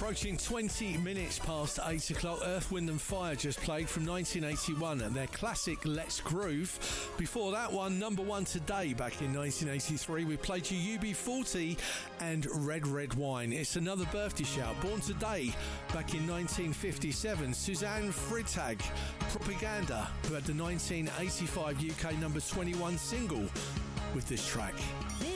Approaching 20 minutes past 8 o'clock, Earth, Wind and Fire just played from 1981 and their classic Let's Groove. Before that one, number one today back in 1983, we played you UB40 and Red Red Wine. It's another birthday shout. Born today back in 1957, Suzanne Freitag, Propaganda, who had the 1985 UK number 21 single with this track.